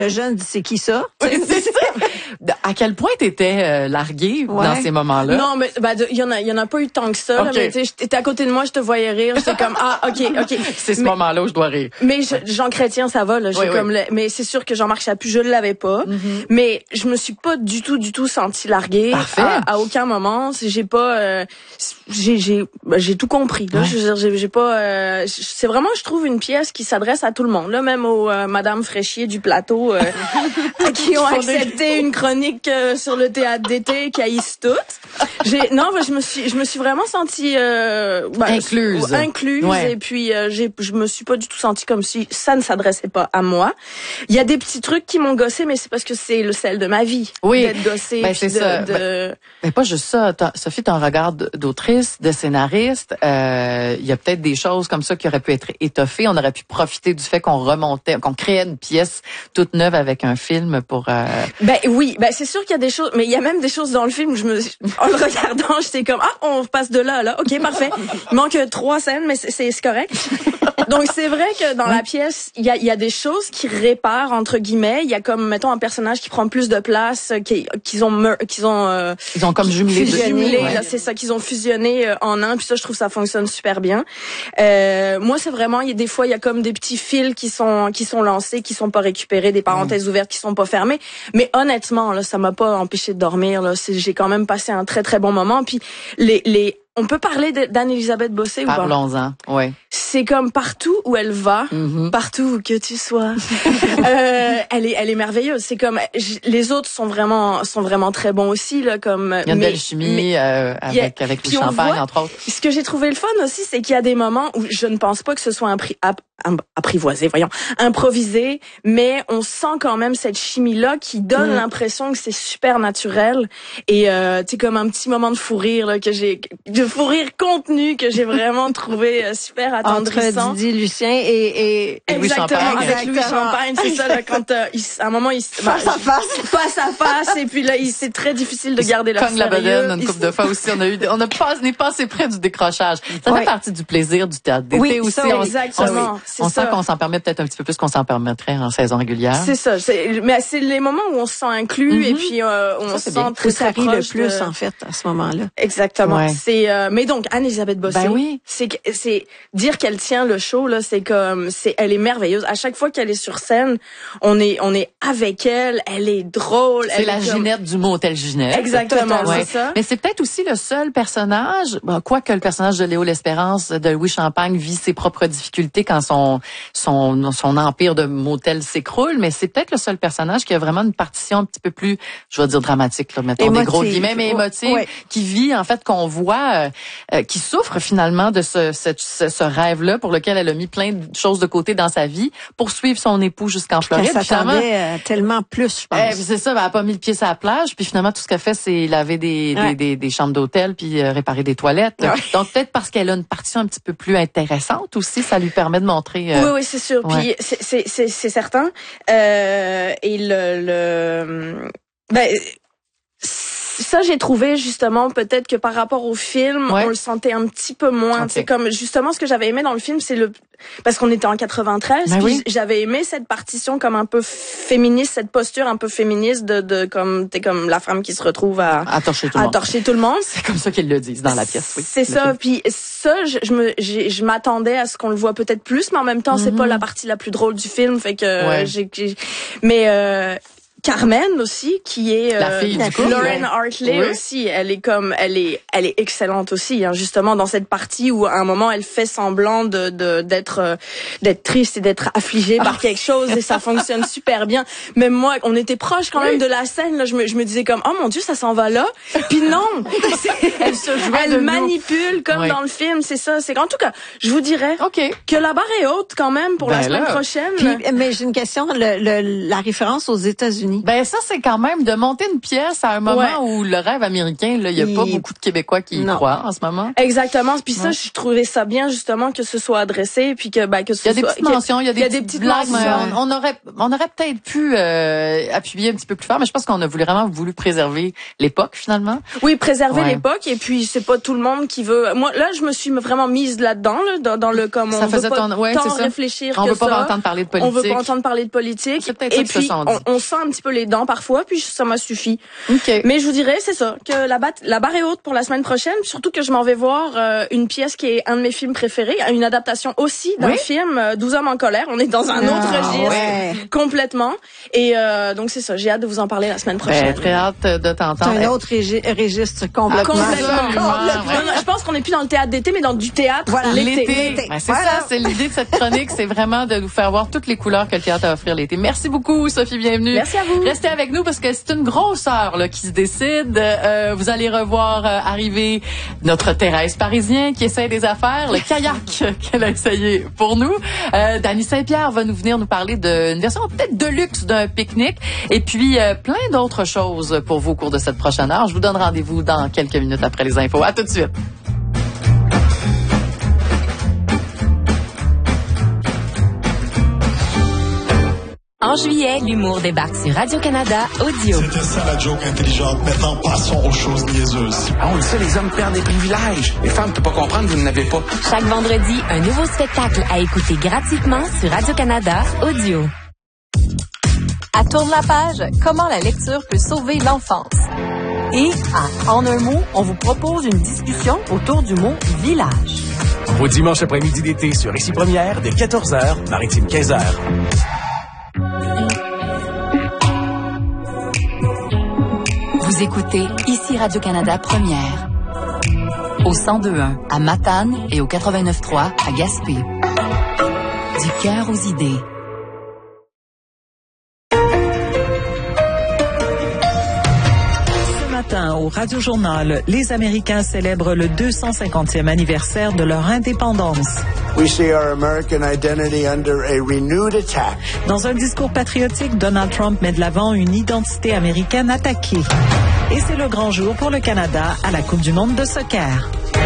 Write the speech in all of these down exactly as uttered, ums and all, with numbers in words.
Le jeune dit, c'est qui ça? Oui, c'est ça. À quel point t'étais euh, larguée ouais. dans ces moments-là? Non, mais ben, il y en a, il y en a pas eu tant que ça. Okay. Là, mais t'étais à côté de moi, je te voyais rire. J'étais comme ah, ok, ok. C'est ce mais, moment-là où je dois rire. Mais je, Jean Chrétien, ça va là. J'ai oui, comme, oui. Le, mais c'est sûr que Jean-Marc Chaput, je l'avais pas. Mm-hmm. Mais je me suis pas du tout, du tout sentie larguée. Parfait. À, à aucun moment. J'ai pas, euh, j'ai, j'ai, j'ai tout compris. Là, ouais. je veux dire, j'ai, j'ai pas. Euh, c'est vraiment, je trouve, une pièce qui s'adresse à tout le monde. Là, même aux euh, Madame Fréchier du plateau. Euh, qui ont accepté une chronique euh, sur le théâtre d'été, qui haïssent toutes. J'ai, non, bah, je me suis, je me suis vraiment sentie euh, bah, incluse, incluse, ouais. Et puis euh, j'ai, je me suis pas du tout sentie comme si ça ne s'adressait pas à moi. Il y a des petits trucs qui m'ont gossé, mais c'est parce que c'est le sel de ma vie, oui, d'être gossée. Ben, c'est de, ça. De... Ben, mais pas juste ça. T'as, Sophie, ton regard d'autrice, de scénariste, il euh, y a peut-être des choses comme ça qui auraient pu être étoffées. On aurait pu profiter du fait qu'on remontait, qu'on créait une pièce toute neuve avec un film pour. Euh... Ben oui, ben c'est sûr qu'il y a des choses, mais il y a même des choses dans le film où je me, en le regardant, j'étais comme ah, on passe de là à là, ok parfait. Il manque trois scènes, mais c'est, c'est correct. Donc c'est vrai que dans oui. la pièce, il y a, il y a des choses qui réparent entre guillemets. Il y a comme mettons un personnage qui prend plus de place, qui, qu'ils ont, qu'ils ont, euh, ils ont comme jumelé, fusionné. Ouais. Là, c'est ça qu'ils ont fusionné euh, en un. Puis ça, je trouve ça fonctionne super bien. Euh, moi, c'est vraiment, il y a des fois, il y a comme des petits fils qui sont, qui sont lancés, qui sont pas récupérés, des parenthèses mmh. ouvertes qui sont pas fermées. Mais honnêtement, là, ça m'a pas empêché de dormir. Là, c'est, j'ai quand même passé un très très bon moment. Puis les, les on peut parler de, d'Anne-Élisabeth Bossé ou pas? Parlons-en, oui. C'est comme partout où elle va, mm-hmm. partout où que tu sois, euh, elle est, elle est merveilleuse. C'est comme les autres sont vraiment, sont vraiment très bons aussi là. Comme il y a une mais, belle chimie mais, euh, avec a, avec le champagne voit, entre autres. Ce que j'ai trouvé le fun aussi, c'est qu'il y a des moments où je ne pense pas que ce soit un prix ap, apprivoisé, voyons, improvisé, mais on sent quand même cette chimie là qui donne mm. l'impression que c'est super naturel et euh, tu sais comme un petit moment de fou rire là que j'ai. de fou rire contenu que j'ai vraiment trouvé euh, super attendrissant. Entre Didier Lucien et, et, et Louis Champagne. Avec Exactement. Louis Champagne, c'est ça, là, quand, euh, il, à un moment, il se, face bah, à face. Face à face, et puis là, il, c'est très difficile de garder leur sérieux. Comme la bedaine, une couple de fois aussi, on a eu, on a pas, on est passé près du décrochage. Ça oui. fait partie du plaisir du théâtre d'été oui, aussi. Ça, on, exactement. On, c'est on ça. sent qu'on s'en permet peut-être un petit peu plus qu'on s'en permettrait en saison régulière. C'est ça. C'est, mais c'est les moments où on se sent inclus, mm-hmm. et puis, euh, on se sent très, très proche le plus, de... en fait, à ce moment-là. Exactement. Ouais. C'est, euh, mais donc, Anne-Élisabeth Bossé. Ben oui. C'est, c'est, dire qu'elle tient le show, là, c'est comme, c'est, elle est merveilleuse. À chaque fois qu'elle est sur scène, on est, on est avec elle, elle est drôle. C'est elle la est comme... Ginette du motel Ginette. Exactement, ouais. c'est ça. Mais c'est peut-être aussi le seul personnage, ben, quoi que le personnage de Léo L'Espérance, de Louis Champagne, vit ses propres difficultés quand son, son, son empire de motel s'écroule, mais c'est peut-être le seul personnage qui a vraiment une partition un petit peu plus, je vais dire dramatique, là, mettons émotive. Des gros guillemets, mais émotive, ouais. qui vit, en fait, qu'on voit, euh, euh, qui souffre finalement de ce, ce, ce, ce rêve-là pour lequel elle a mis plein de choses de côté dans sa vie pour suivre son époux jusqu'en Floride. Elle s'attendait euh, tellement plus, je pense. Eh, c'est ça, ben, elle a pas mis le pied sur la plage, puis finalement, tout ce qu'elle fait, c'est laver des, ouais. des, des, des chambres d'hôtel puis euh, réparer des toilettes. Ouais. Donc, peut-être parce qu'elle a une partition un petit peu plus intéressante aussi, ça lui permet de montrer... Euh, oui, oui, c'est sûr. Ouais. Puis, c'est, c'est, c'est, c'est certain. Euh, et le... le ben, ça, j'ai trouvé justement peut-être que par rapport au film, ouais. on le sentait un petit peu moins. Okay. C'est comme justement ce que j'avais aimé dans le film, c'est le parce qu'on était en quatre-vingt-treize, ben puis oui. j'avais aimé cette partition comme un peu féministe, cette posture un peu féministe de, de comme t'es comme la femme qui se retrouve à à torcher tout le à monde. Torcher tout le monde. C'est comme ça qu'ils le disent dans la pièce. Oui. C'est ça. Film. Puis ça, je, je me je m'attendais à ce qu'on le voit peut-être plus, mais en même temps, mm-hmm. c'est pas la partie la plus drôle du film, fait que ouais. j'ai, j'ai mais euh, Carmen aussi, qui est la fille euh, du couple, Lauren Hartley oui. aussi, elle est comme elle est elle est excellente aussi, hein, justement dans cette partie où à un moment elle fait semblant de, de d'être euh, d'être triste et d'être affligée par quelque chose et ça fonctionne super bien. Même moi, on était proche quand oui. même de la scène là, je me je me disais comme oh mon Dieu ça s'en va là, puis non, elle se joue elle manipule nous. Comme oui. dans le film, c'est ça. C'est en tout cas, je vous dirais okay. que la barre est haute quand même pour ben la semaine là. prochaine. Puis, mais j'ai une question, le, le, la référence aux États-Unis. États-Unis. Ben ça, c'est quand même de monter une pièce à un moment ouais. où le rêve américain, là, il y a il... pas beaucoup de Québécois qui y non. croient en ce moment. Exactement. Puis ça, je trouvais ça bien justement que ce soit adressé, puis que ben que ce il y a soit. des petites mentions, il y a des, il y a petites, des petites blagues. mentions. On, on aurait, on aurait peut-être pu euh, appuyer un petit peu plus fort, mais je pense qu'on a voulu vraiment voulu préserver l'époque finalement. Oui, préserver ouais. l'époque, et puis c'est pas tout le monde qui veut. Moi, là, je me suis vraiment mise là-dedans, là, dans, dans le comme ça on veut pas ton... ouais, tant réfléchir on que veut pas ça. entendre parler de politique. On veut pas entendre parler de politique. C'est peut-être et ça puis que on, on sent un petit peu les dents parfois, puis ça m'a suffi. Okay. Mais je vous dirais, c'est ça, que la, bat- la barre est haute pour la semaine prochaine, surtout que je m'en vais voir euh, une pièce qui est un de mes films préférés, une adaptation aussi d'un oui? film, euh, douze hommes en colère. On est dans un autre ah, registre ouais. complètement. Et euh, donc c'est ça, j'ai hâte de vous en parler la semaine prochaine. Ben, très hâte de t'entendre. C'est un autre régi- registre complètement. Ah, complètement. complètement. Ouais. Je pense qu'on n'est plus dans le théâtre d'été, mais dans du théâtre voilà, l'été. l'été. Ben, c'est voilà. ça, c'est l'idée de cette chronique, c'est vraiment de vous faire voir toutes les couleurs que le théâtre a à offrir l'été. Merci beaucoup, Sophie, bienvenue. Merci à vous. Restez avec nous parce que c'est une grosse heure là, qui se décide. Euh, vous allez revoir euh, arriver notre Thérèse Parisien qui essaie des affaires, le kayak qu'elle a essayé pour nous. Euh, Dany Saint-Pierre va nous venir nous parler d'une version peut-être de luxe d'un pique-nique et puis euh, plein d'autres choses pour vous au cours de cette prochaine heure. Je vous donne rendez-vous dans quelques minutes après les infos. À tout de suite. En juillet, l'humour débarque sur Radio-Canada Audio. C'était ça la joke intelligente. Maintenant, passons aux choses niaiseuses. Ah, on le sait, les hommes perdent des privilèges. Les femmes, tu peux pas comprendre, vous n'avez pas. Chaque vendredi, un nouveau spectacle à écouter gratuitement sur Radio-Canada Audio. À Tourne la page, comment la lecture peut sauver l'enfance. Et à En un mot, on vous propose une discussion autour du mot village. Au dimanche après-midi d'été sur Ici Première, dès quatorze heures, Maritime quinze heures. Vous écoutez Ici Radio-Canada Première. Au cent deux point un à Matane et au quatre-vingt-neuf point trois à Gaspé. Du cœur aux idées. Ce matin, au Radio-Journal, les Américains célèbrent le deux cent cinquantième anniversaire de leur indépendance. We see our American identity under a renewed attack. Dans un discours patriotique, Donald Trump met de l'avant une identité américaine attaquée. Et c'est le grand jour pour le Canada à la Coupe du monde de soccer.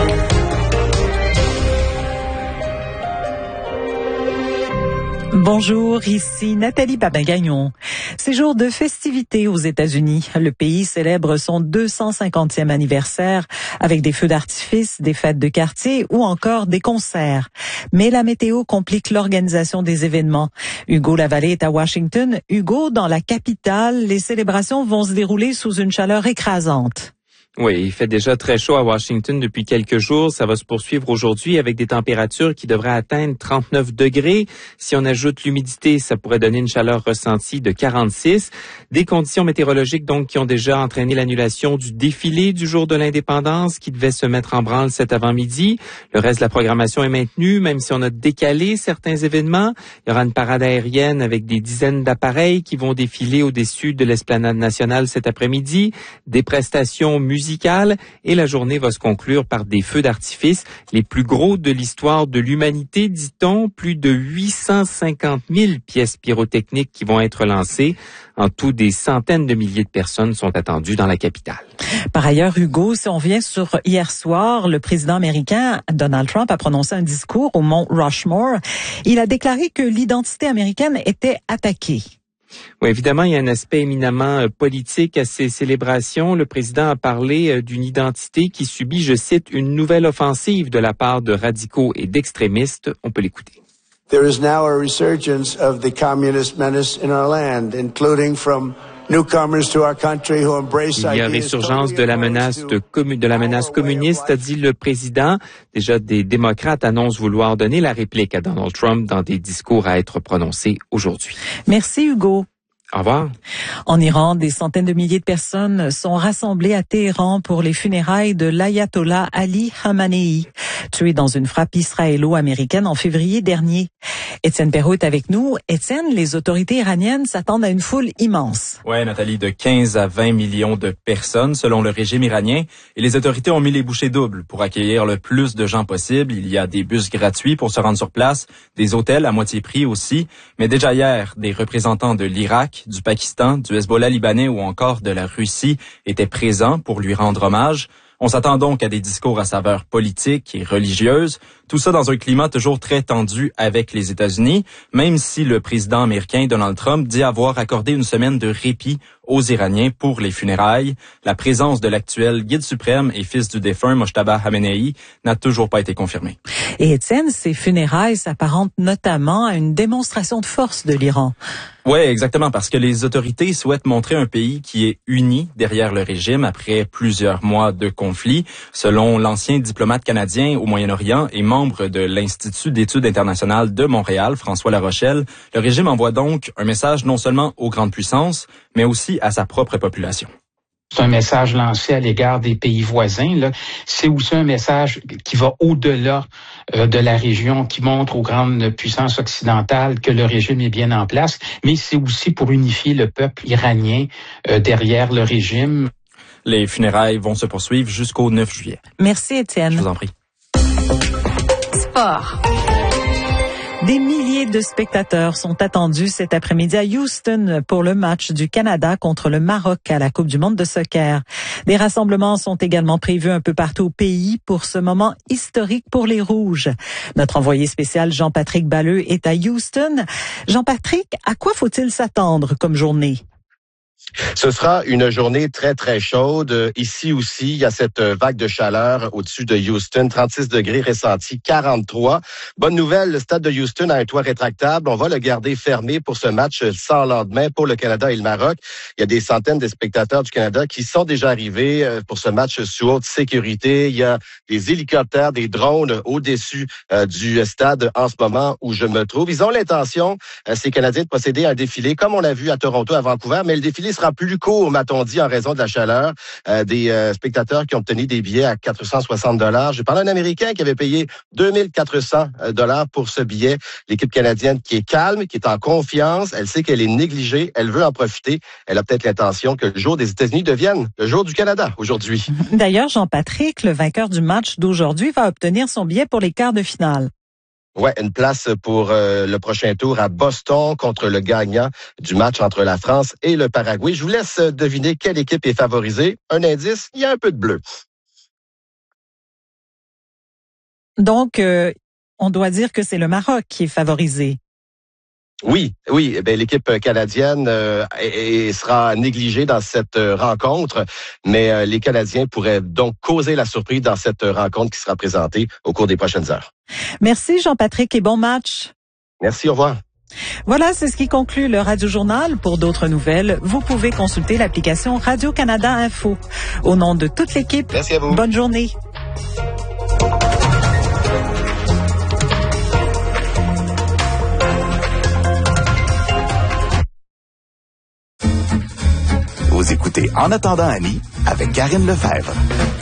Bonjour, ici Nathalie Papin-Gagnon. C'est jour de festivités aux États-Unis. Le pays célèbre son deux cent cinquantième anniversaire avec des feux d'artifice, des fêtes de quartier ou encore des concerts. Mais la météo complique l'organisation des événements. Hugo Lavallée est à Washington. Hugo, dans la capitale, les célébrations vont se dérouler sous une chaleur écrasante. Oui, il fait déjà très chaud à Washington depuis quelques jours. Ça va se poursuivre aujourd'hui avec des températures qui devraient atteindre trente-neuf degrés. Si on ajoute l'humidité, ça pourrait donner une chaleur ressentie de quarante-six. Des conditions météorologiques donc qui ont déjà entraîné l'annulation du défilé du jour de l'indépendance qui devait se mettre en branle cet avant-midi. Le reste de la programmation est maintenu, même si on a décalé certains événements. Il y aura une parade aérienne avec des dizaines d'appareils qui vont défiler au-dessus de l'esplanade nationale cet après-midi. Des prestations musicales et la journée va se conclure par des feux d'artifice, les plus gros de l'histoire de l'humanité, dit-on, plus de huit cent cinquante mille pièces pyrotechniques qui vont être lancées. En tout, des centaines de milliers de personnes sont attendues dans la capitale. Par ailleurs, Hugo, si on vient sur hier soir, le président américain Donald Trump a prononcé un discours au mont Rushmore. Il a déclaré que l'identité américaine était attaquée. Oui, évidemment, il y a un aspect éminemment politique à ces célébrations. Le président a parlé d'une identité qui subit, je cite, une nouvelle offensive de la part de radicaux et d'extrémistes. On peut l'écouter. There is now a resurgence of the communist menace in our land, including from newcomers to our country who embrace Il y a résurgence de la menace de, commu- de la menace communiste, a dit le président. Déjà, des démocrates annoncent vouloir donner la réplique à Donald Trump dans des discours à être prononcés aujourd'hui. Merci Hugo. Au revoir. En Iran, des centaines de milliers de personnes sont rassemblées à Téhéran pour les funérailles de l'ayatollah Ali Khamenei, tué dans une frappe israélo-américaine en février dernier. Étienne Perrault est avec nous. Étienne, les autorités iraniennes s'attendent à une foule immense. Ouais, Nathalie, de quinze à vingt millions de personnes selon le régime iranien. Et les autorités ont mis les bouchées doubles pour accueillir le plus de gens possible. Il y a des bus gratuits pour se rendre sur place, des hôtels à moitié prix aussi. Mais déjà hier, des représentants de l'Irak, du Pakistan, du Hezbollah libanais ou encore de la Russie étaient présents pour lui rendre hommage. On s'attend donc à des discours à saveur politique et religieuse, tout ça dans un climat toujours très tendu avec les États-Unis, même si le président américain Donald Trump dit avoir accordé une semaine de répit aux Iraniens pour les funérailles. La présence de l'actuel guide suprême et fils du défunt Mojtaba Khamenei n'a toujours pas été confirmée. Et Étienne, ces funérailles s'apparentent notamment à une démonstration de force de l'Iran. Oui, exactement, parce que les autorités souhaitent montrer un pays qui est uni derrière le régime après plusieurs mois de conflit. Selon l'ancien diplomate canadien au Moyen-Orient et membre de l'Institut d'études internationales de Montréal, François Larochelle, le régime envoie donc un message non seulement aux grandes puissances, mais aussi à sa propre population. C'est un message lancé à l'égard des pays voisins, là. C'est aussi un message qui va au-delà euh, de la région, qui montre aux grandes puissances occidentales que le régime est bien en place, mais c'est aussi pour unifier le peuple iranien euh, derrière le régime. Les funérailles vont se poursuivre jusqu'au neuf juillet. Merci Étienne. Je vous en prie. Sport. Des milliers de spectateurs sont attendus cet après-midi à Houston pour le match du Canada contre le Maroc à la Coupe du monde de soccer. Des rassemblements sont également prévus un peu partout au pays pour ce moment historique pour les Rouges. Notre envoyé spécial Jean-Patrick Balleux est à Houston. Jean-Patrick, à quoi faut-il s'attendre comme journée? Ce sera une journée très, très chaude. Ici aussi, il y a cette vague de chaleur au-dessus de Houston. trente-six degrés ressentis, quarante-trois. Bonne nouvelle, le stade de Houston a un toit rétractable. On va le garder fermé pour ce match sans lendemain pour le Canada et le Maroc. Il y a des centaines de spectateurs du Canada qui sont déjà arrivés pour ce match sous haute sécurité. Il y a des hélicoptères, des drones au-dessus du stade en ce moment où je me trouve. Ils ont l'intention, ces Canadiens, de procéder à un défilé comme on l'a vu à Toronto, à Vancouver, mais le défilé sera plus court, m'a-t-on dit, en raison de la chaleur. Euh, des euh, spectateurs qui ont obtenu des billets à quatre cent soixante dollars. J'ai parlé à un Américain qui avait payé deux mille quatre cents dollars pour ce billet. L'équipe canadienne qui est calme, qui est en confiance, elle sait qu'elle est négligée, elle veut en profiter. Elle a peut-être l'intention que le jour des États-Unis devienne le jour du Canada aujourd'hui. D'ailleurs, Jean-Patrick, le vainqueur du match d'aujourd'hui, va obtenir son billet pour les quarts de finale. Ouais, une place pour euh, le prochain tour à Boston contre le gagnant du match entre la France et le Paraguay. Je vous laisse deviner quelle équipe est favorisée. Un indice, il y a un peu de bleu. Donc, euh, on doit dire que c'est le Maroc qui est favorisé. Oui, oui. Eh bien, l'équipe canadienne euh, et, et sera négligée dans cette euh, rencontre, mais euh, les Canadiens pourraient donc causer la surprise dans cette euh, rencontre qui sera présentée au cours des prochaines heures. Merci Jean-Patrick et bon match. Merci, au revoir. Voilà, c'est ce qui conclut le Radio Journal. Pour d'autres nouvelles, vous pouvez consulter l'application Radio-Canada Info. Au nom de toute l'équipe, merci à vous. Bonne journée. Vous écoutez En attendant Annie avec Karine Lefebvre.